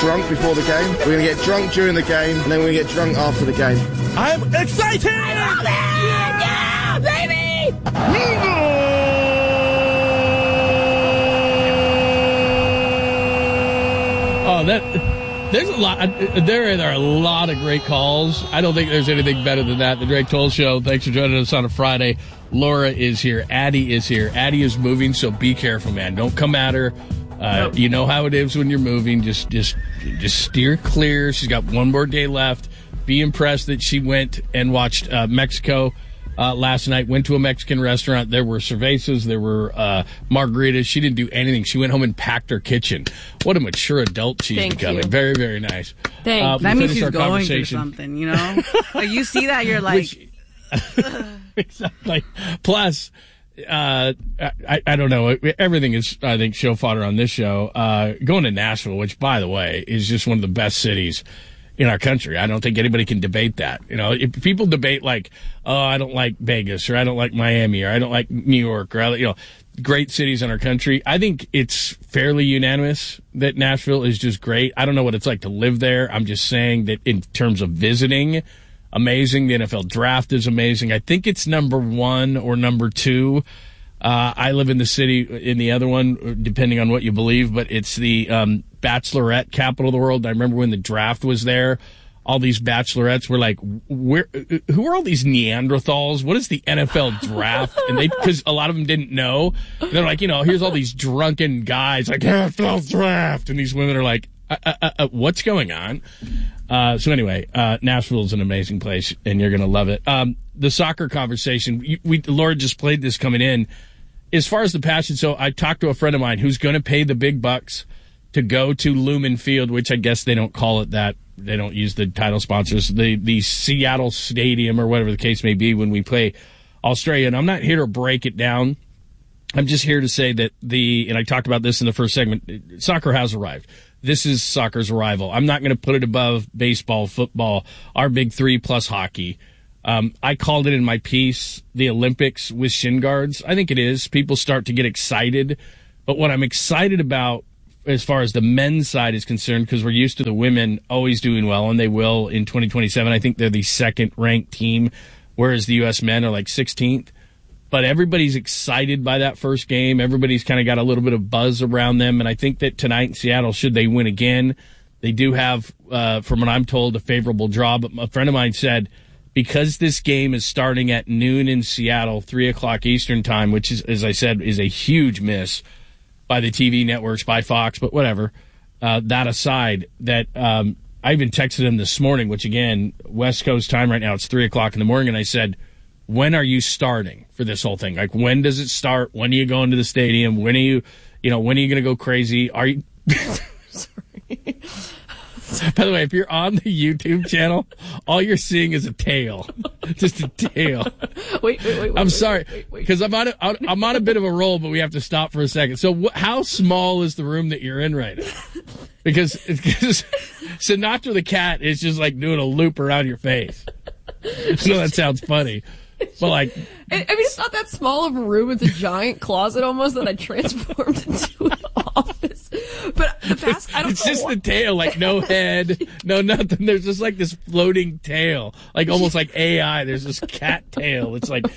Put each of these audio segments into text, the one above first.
drunk before the game. We're going to get drunk during the game, and then we're going to get drunk after the game. I'm excited! I love it! Yeah, baby! Oh, there's a lot. There are a lot of great calls. I don't think there's anything better than that. The Drake Toll Show. Thanks for joining us on a Friday. Laura is here. Addie is here. Addie is moving, so be careful, man. Don't come at her. Nope. You know how it is when you're moving. Just steer clear. She's got one more day left. Be impressed that she went and watched Mexico last night. Went to a Mexican restaurant. There were cervezas. There were margaritas. She didn't do anything. She went home and packed her kitchen. What a mature adult she's becoming. Very, very nice. Thanks. That means she's going through something, you know? Like, you see that, you're like... Exactly. Plus, I don't know. Everything is, I think, show fodder on this show. Going to Nashville, which, by the way, is just one of the best cities in our country. I don't think anybody can debate that. You know, if people debate like, oh, I don't like Vegas, or I don't like Miami, or I don't like New York, or, you know, great cities in our country, I think it's fairly unanimous that Nashville is just great. I don't know what it's like to live there. I'm just saying that in terms of visiting, amazing. The NFL draft is amazing. I think it's number 1 or number 2. I live in the city in the other one, depending on what you believe, but it's the bachelorette capital of the world. I remember when the draft was there, all these bachelorettes were like, who are all these Neanderthals? What is the NFL draft? And because a lot of them didn't know, they're like, you know, here's all these drunken guys like, NFL draft. And these women are like, what's going on? So anyway, Nashville is an amazing place, and you're going to love it. The soccer conversation, Laura just played this coming in. As far as the passion, so I talked to a friend of mine who's going to pay the big bucks to go to Lumen Field, which I guess they don't call it that. They don't use the title sponsors, the Seattle Stadium or whatever the case may be when we play Australia. And I'm not here to break it down. I'm just here to say that and I talked about this in the first segment, soccer has arrived. This is soccer's arrival. I'm not going to put it above baseball, football, our big 3 plus hockey. I called it in my piece, the Olympics with shin guards. I think it is. People start to get excited. But what I'm excited about as far as the men's side is concerned, because we're used to the women always doing well, and they will in 2027. I think they're the second-ranked team, whereas the U.S. men are like 16th. But everybody's excited by that first game. Everybody's kind of got a little bit of buzz around them. And I think that tonight in Seattle, should they win again, they do have, from what I'm told, a favorable draw. But a friend of mine said, because this game is starting at noon in Seattle, 3 o'clock Eastern time, which is, as I said, is a huge miss by the TV networks, by Fox, but whatever. That aside, that I even texted him this morning, which, again, West Coast time right now, it's 3 o'clock in the morning, and I said, when are you starting for this whole thing? Like, when does it start? When are you going to the stadium? When are you when are you going to go crazy? Are you... Sorry. By the way, if you're on the YouTube channel, all you're seeing is a tail. Just a tail. Wait. I'm sorry, because I'm on a bit of a roll, but we have to stop for a second. So how small is the room that you're in right now? Because Sinatra the cat is just like doing a loop around your face. I know that sounds funny. But like, I mean, it's not that small of a room. It's a giant closet almost that I transformed into an office. But the past, I don't it's know. Just the tail, like no head, no nothing. There's just like this floating tail, like almost like AI. There's this cat tail. It's like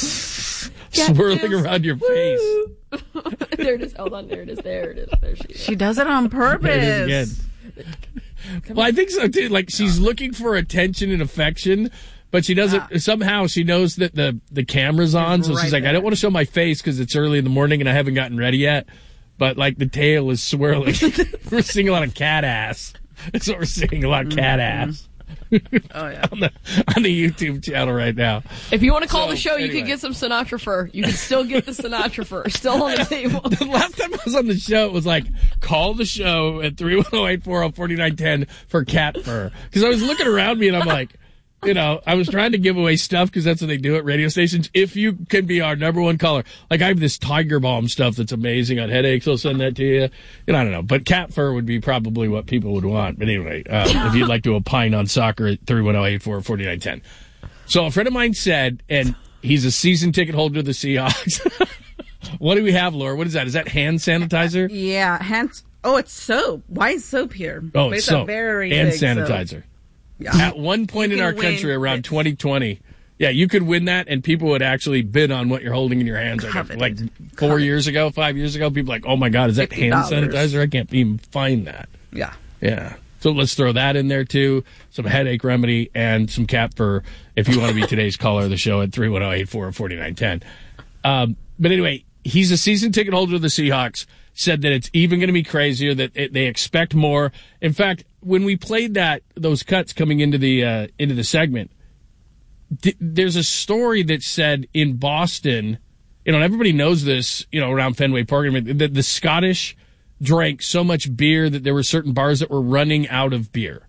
swirling around your face. There it is. Hold on. There it is. There it is. There she is. She does it on purpose. There it is again. Well, I think so too. Like she's looking for attention and affection. But she doesn't, somehow she knows that the camera's on, so she's like, I don't want to show my face because it's early in the morning and I haven't gotten ready yet. But, like, the tail is swirling. We're seeing a lot of cat ass. That's what we're seeing, a lot of cat ass. Oh, yeah. on the YouTube channel right now. If you want to call the show, you can get some Sinatra fur. You can still get the Sinatra fur. Still on the table. The last time I was on the show, it was like, call the show at 310-840-4910 for cat fur. Because I was looking around me and I'm like, I was trying to give away stuff because that's what they do at radio stations. If you can be our number one caller. Like, I have this Tiger Balm stuff that's amazing on headaches. I'll send that to you. I don't know. But cat fur would be probably what people would want. But anyway, if you'd like to opine on soccer at 310-840-4910. So a friend of mine said, and he's a season ticket holder to the Seahawks. What do we have, Laura? What is that? Is that hand sanitizer? Yeah, hand Oh, it's soap. Why is soap here? Oh, But it's a soap very and big soap. sanitizer. Yeah. At one point You in our can country, win around it. 2020, yeah, you could win that, and people would actually bid on what you're holding in your hands. Like 4 years ago, 5 years ago, people were like, oh my God, is that hand $50. sanitizer? I can't even find that. Yeah. Yeah. So let's throw that in there too. Some headache remedy and some cat fur if you want to be today's caller of the show at 310-840-4910. But anyway, he's a season ticket holder of the Seahawks, said that it's even going to be crazier, that they expect more. In fact, when we played those cuts coming into the segment, there's a story that said in Boston, and everybody knows this, around Fenway Park, that the Scottish drank so much beer that there were certain bars that were running out of beer.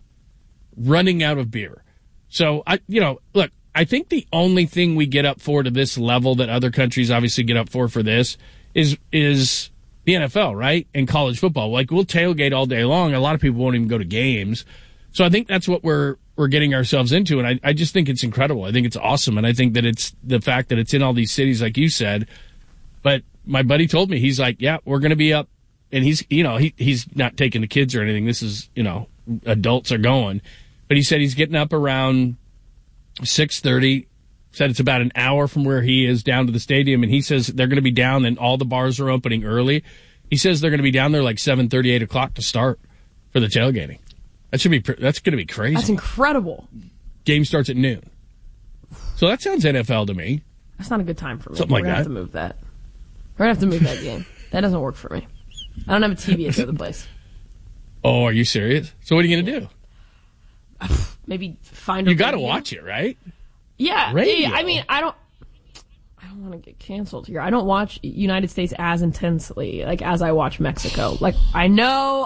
So, look, I think the only thing we get up for to this level that other countries obviously get up for this is the NFL, right? And college football. Like, we'll tailgate all day long. A lot of people won't even go to games. So I think that's what we're getting ourselves into. And I just think it's incredible. I think it's awesome. And I think that it's the fact that it's in all these cities, like you said. But my buddy told me, he's like, yeah, we're going to be up. And he's not taking the kids or anything. This is, adults are going. But he said he's getting up around 6:30. Said it's about an hour from where he is down to the stadium. And he says they're going to be down, and all the bars are opening early. He says they're going to be down there like 7:30, 8 o'clock to start for the tailgating. That's going to be crazy. That's incredible. Game starts at noon. So that sounds NFL to me. That's not a good time for me. Something like We're going to that. have to move that. We're going to have to move that game. That doesn't work for me. I don't have a TV at the other place. Oh, are you serious? So what are you going to do? Maybe find You got to watch it, right? Yeah. Radio. I mean, I don't want to get canceled here. I don't watch United States as intensely, like, as I watch Mexico. Like, I know.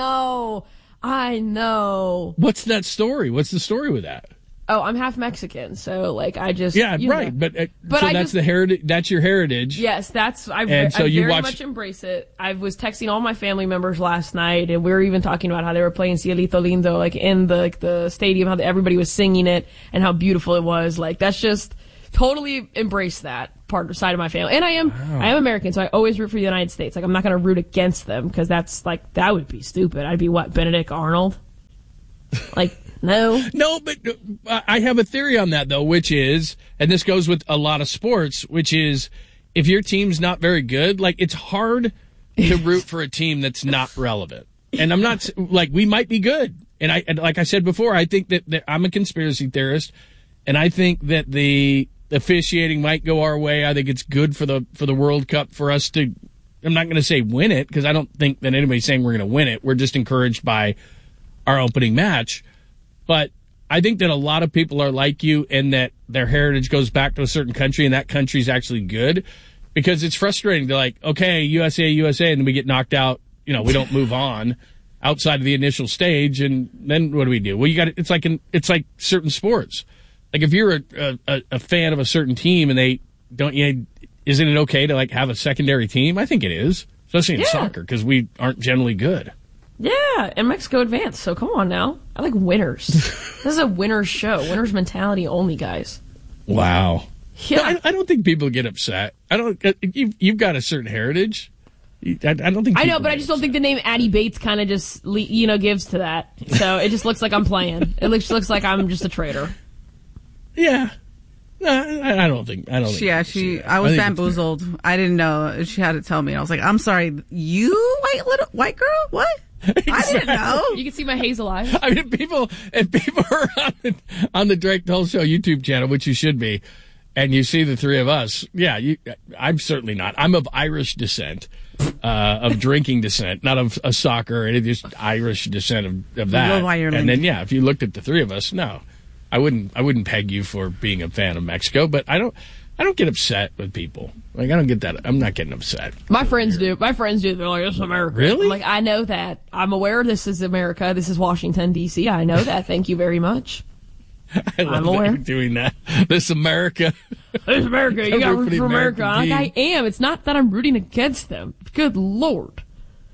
What's that story? What's the story with that? Oh, I'm half Mexican, so, like, I just... Yeah, right. know. But so that's the heritage. That's your heritage. Yes, I you very much embrace it. I was texting all my family members last night, and we were even talking about how they were playing Cielito Lindo, like, in the stadium, how everybody was singing it, and how beautiful it was. Like, that's just totally embrace that side of my family. And I am American, so I always root for the United States. Like, I'm not going to root against them, because that's, like, that would be stupid. I'd be, Benedict Arnold? Like... No, but I have a theory on that, though, which is, and this goes with a lot of sports, which is if your team's not very good, like, it's hard to root for a team that's not relevant. And I'm not, like, we might be good. And like I said before, I think that I'm a conspiracy theorist, and I think that the officiating might go our way. I think it's good for the World Cup for us to, I'm not going to say win it, because I don't think that anybody's saying we're going to win it. We're just encouraged by our opening match. But I think that a lot of people are like you in that their heritage goes back to a certain country, and that country's actually good, because it's frustrating. They're like, okay, USA, and then we get knocked out. We don't move on outside of the initial stage, and then what do? Well, it's like certain sports. Like, if you're a fan of a certain team and isn't it okay to, like, have a secondary team? I think it is, especially in soccer, because we aren't generally good. Yeah, and Mexico advanced, so come on now. I like winners. This is a winner's show. Winner's mentality only, guys. Wow. Yeah. I don't think people get upset. You've got a certain heritage. I don't think. I know, but I just don't think the name Addie Bates kind of just, gives to that. So it just looks like I'm playing. It looks like I'm just a traitor. Yeah. No, I don't think. I was bamboozled. I didn't know. She had to tell me. I was like, I'm sorry, you white girl? What? Exactly. I didn't know. You can see my hazel eyes. I mean, if people are on the Drake Toll Show YouTube channel, which you should be, and you see the three of us, I'm certainly not. I'm of Irish descent, of drinking descent, not of a soccer, and just Irish descent of that. And then, if you looked at the three of us, no, I wouldn't peg you for being a fan of Mexico, but I don't get upset with people. Like, I don't get that. I'm not getting upset. My friends do. They're like, this is America. Really? I'm like, I know that. I'm aware this is America. This is Washington, D.C. I know that. Thank you very much. I'm aware. That you're doing that. This America. This is America. You got to root for America. I'm like, I am. It's not that I'm rooting against them. Good Lord.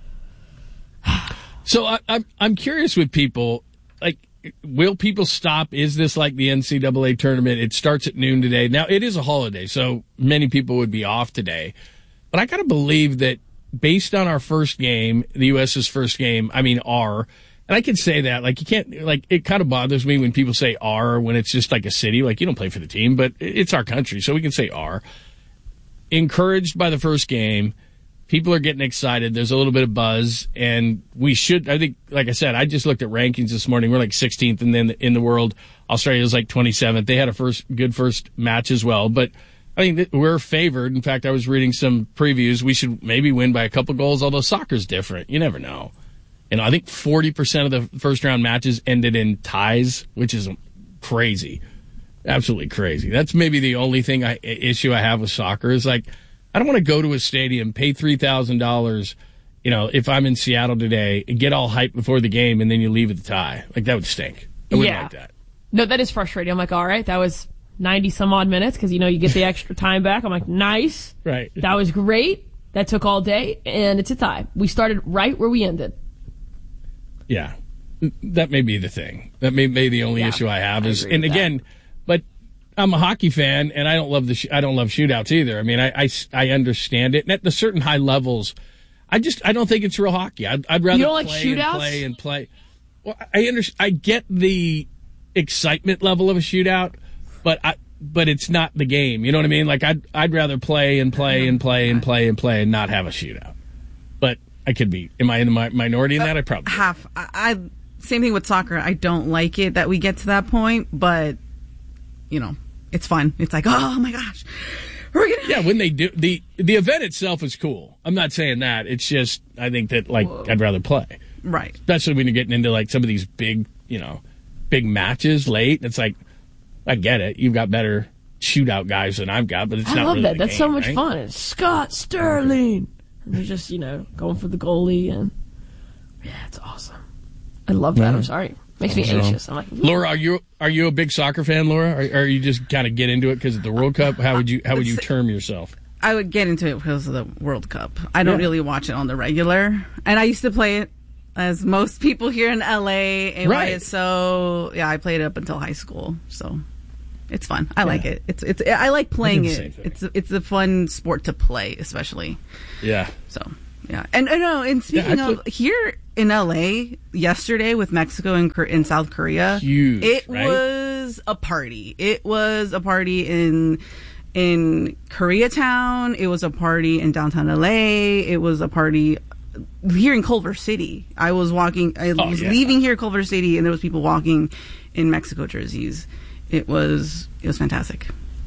So I'm curious with people, like, will people stop? Is this like the NCAA tournament? It starts at noon today. Now, it is a holiday, so many people would be off today. But I got to believe that based on our first game, the U.S.'s first game, I mean, and I can say that, like, you can't, like, it kind of bothers me when people say when it's just like a city, like, you don't play for the team, but it's our country, so we can say encouraged by the first game. People are getting excited. There's a little bit of buzz, and we should, I think, like I said, I just looked at rankings this morning. We're like 16th in the world. Australia's like 27th. They had a good first match as well, but I think that we're favored. In fact, I was reading some previews. We should maybe win by a couple goals, although soccer's different. You never know. And I think 40% of the first round matches ended in ties, which is crazy. Absolutely crazy. That's maybe the only issue I have with soccer is, like, I don't want to go to a stadium, pay $3,000, if I'm in Seattle today, and get all hyped before the game, and then you leave at the tie. Like, that would stink. I wouldn't like that. No, that is frustrating. I'm like, all right, that was 90 some odd minutes because, you get the extra time back. I'm like, nice. Right. That was great. That took all day, and it's a tie. We started right where we ended. Yeah. That may be the thing. That may be the only issue I have is, and again, but I'm a hockey fan, and I don't love I don't love shootouts either. I mean, I understand it, and at the certain high levels, I don't think it's real hockey. I'd rather you don't play like shootouts? and play and play. Well, I get the excitement level of a shootout, but it's not the game. You know what I mean? Like, I'd rather play and play and play and play and play and not have a shootout. But I could be. Am I in the minority in that? I probably half. Same thing with soccer. I don't like it that we get to that point, but it's fun. It's like, oh my gosh, Yeah, when they do the event itself is cool. I'm not saying that. It's just I think that I'd rather play. Right. Especially when you're getting into like some of these big matches late. It's like, I get it. You've got better shootout guys than I've got, but it's not really I love that. That's game, so much right? fun. It's Scott Sterling. And they're just, going for the goalie, and it's awesome. I love that. I'm sorry. Makes me anxious. I'm like, Laura, are you a big soccer fan, Laura? Or you just kind of get into it because of the World Cup? How would you term yourself? I would get into it because of the World Cup. I don't really watch it on the regular, and I used to play it as most people here in LA. AYSO, I played it up until high school, so it's fun. I like it. It's I like playing it. It's a fun sport to play, especially. Yeah. So. Yeah, and speaking of here in LA, yesterday with Mexico and South Korea, huge, it was a party. It was a party in Koreatown. It was a party in downtown LA. It was a party here in Culver City. I was leaving here Culver City, and there was people walking in Mexico jerseys. It was fantastic.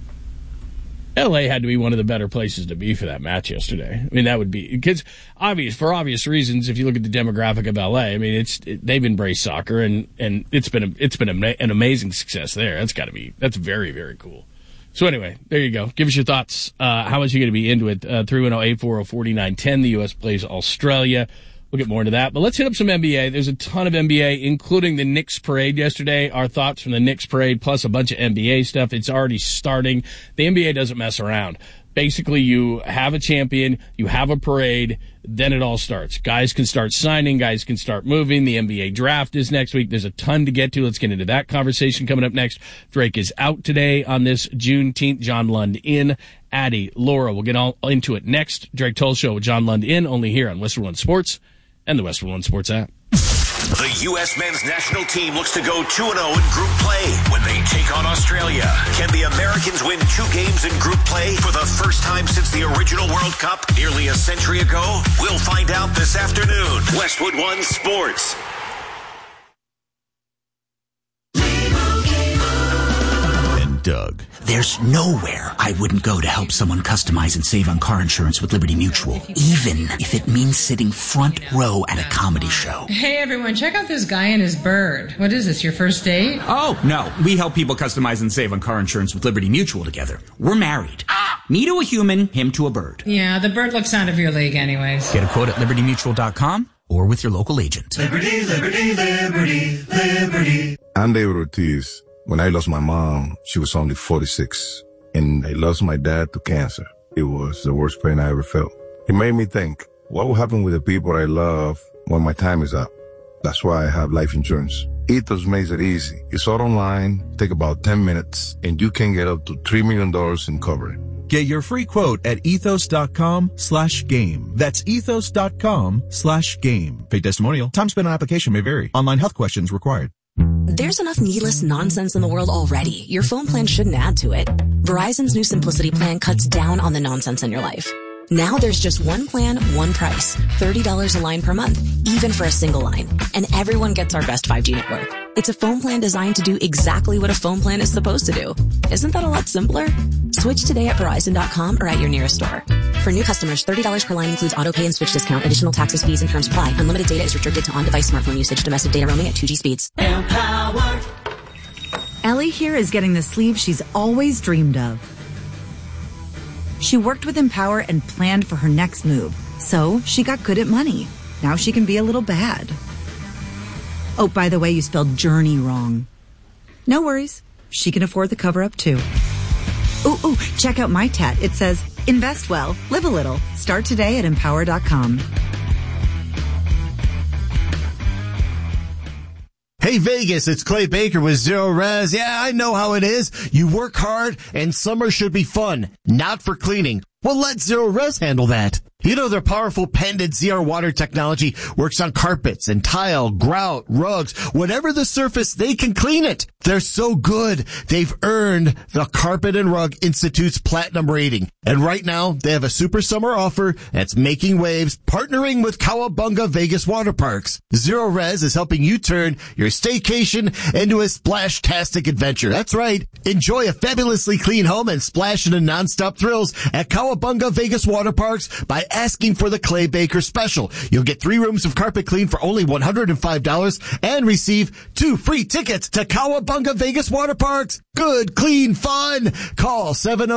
LA had to be one of the better places to be for that match yesterday. I mean, that would be because for obvious reasons. If you look at the demographic of LA, I mean, they've embraced soccer and it's been an amazing success there. That's very, very cool. So anyway, there you go. Give us your thoughts. How much are you going to be into it? 310-840-4910. The U.S. plays Australia. We'll get more into that. But let's hit up some NBA. There's a ton of NBA, including the Knicks parade yesterday. Our thoughts from the Knicks parade, plus a bunch of NBA stuff. It's already starting. The NBA doesn't mess around. Basically, you have a champion, you have a parade, then it all starts. Guys can start signing, guys can start moving. The NBA draft is next week. There's a ton to get to. Let's get into that conversation coming up next. Drake is out today on this Juneteenth. John Lund in. Addie, Laura, we'll get all into it next. Drake Toll Show with John Lund in, only here on Westwood One Sports and the Westwood One Sports app. The U.S. men's national team looks to go 2-0 in group play when they take on Australia. Can the Americans win 2 games in group play for the first time since the original World Cup nearly a century ago? We'll find out this afternoon. Westwood One Sports. Doug. There's nowhere I wouldn't go to help someone customize and save on car insurance with Liberty Mutual, even if it means sitting front row at a comedy show. Hey everyone, check out this guy and his bird. What is this, your first date? Oh, no. We help people customize and save on car insurance with Liberty Mutual together. We're married. Me to a human, him to a bird. Yeah, the bird looks out of your league anyways. Get a quote at libertymutual.com or with your local agent. Liberty, liberty, liberty, liberty. I'm David Ortiz. When I lost my mom, she was only 46, and I lost my dad to cancer. It was the worst pain I ever felt. It made me think, what will happen with the people I love when my time is up? That's why I have life insurance. Ethos makes it easy. It's all online, take about 10 minutes, and you can get up to $3 million in coverage. Get your free quote at ethos.com/game. That's ethos.com/game. Paid testimonial. Time spent on application may vary. Online health questions required. There's enough needless nonsense in the world already. Your phone plan shouldn't add to it. Verizon's new Simplicity plan cuts down on the nonsense in your life. Now there's just one plan, one price. $30 a line per month, even for a single line. And everyone gets our best 5G network. It's a phone plan designed to do exactly what a phone plan is supposed to do. Isn't that a lot simpler? Switch today at Verizon.com or at your nearest store. For new customers, $30 per line includes auto pay and switch discount. Additional taxes, fees, and terms apply. Unlimited data is restricted to on-device smartphone usage. Domestic data roaming at 2G speeds. Empower. Ellie here is getting the sleeve she's always dreamed of. She worked with Empower and planned for her next move. So she got good at money. Now she can be a little bad. Oh, by the way, you spelled journey wrong. No worries. She can afford the cover-up, too. Ooh, check out my tat. It says, invest well, live a little. Start today at Empower.com. Hey Vegas, it's Clay Baker with Zero Res. Yeah, I know how it is. You work hard and summer should be fun, not for cleaning. Well, let Zero Res handle that. You know, their powerful pendant ZR water technology works on carpets and tile, grout, rugs, whatever the surface, they can clean it. They're so good, they've earned the Carpet and Rug Institute's platinum rating. And right now, they have a super summer offer that's making waves, partnering with Cowabunga Vegas Water Parks. Zero Res is helping you turn your staycation into a splash-tastic adventure. That's right. Enjoy a fabulously clean home and splash into nonstop thrills at Cowabunga Vegas Water Parks by asking for the Clay Baker special. You'll get 3 rooms of carpet clean for only $105 and receive 2 free tickets to Cowabunga Vegas Water Parks. Good, clean fun. Call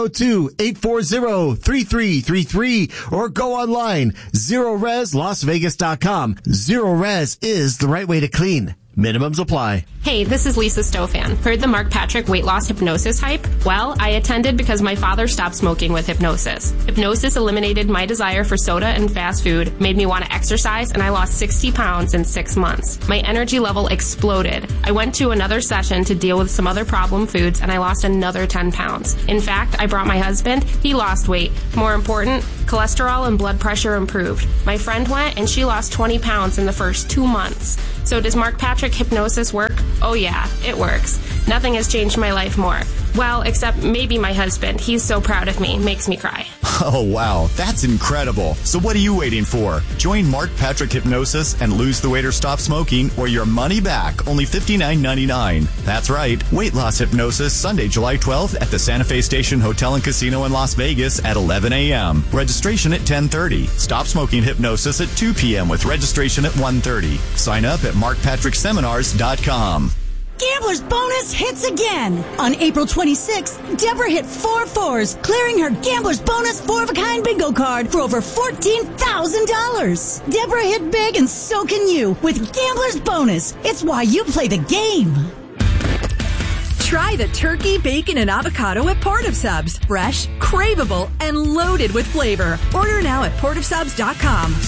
702-840-3333 or go online, ZeroResLasVegas.com. Zero Res is the right way to clean. Minimums apply. Hey, this is Lisa Stofan. Heard the Mark Patrick weight loss hypnosis hype? Well, I attended because my father stopped smoking with hypnosis. Hypnosis eliminated my desire for soda and fast food, made me want to exercise, and I lost 60 pounds in 6 months. My energy level exploded. I went to another session to deal with some other problem foods, and I lost another 10 pounds. In fact, I brought my husband. He lost weight. More important, cholesterol and blood pressure improved. My friend went, and she lost 20 pounds in the first 2 months. So does Mark Patrick hypnosis work? Oh yeah, it works. Nothing has changed my life more. Well, except maybe my husband. He's so proud of me. Makes me cry. Oh, wow. That's incredible. So what are you waiting for? Join Mark Patrick Hypnosis and lose the weight or stop smoking or your money back. Only $59.99. That's right. Weight loss hypnosis Sunday, July 12th at the Santa Fe Station Hotel and Casino in Las Vegas at 11 a.m. Registration at 10:30. Stop smoking hypnosis at 2 p.m. with registration at 1:30. Sign up at markpatrickseminars.com. Gambler's Bonus hits again. On April 26th, Deborah hit 4 4s, clearing her Gambler's Bonus 4-of-a-kind bingo card for over $14,000. Deborah hit big and so can you with Gambler's Bonus. It's why you play the game. Try the turkey, bacon, and avocado at Port of Subs. Fresh, craveable, and loaded with flavor. Order now at portofsubs.com.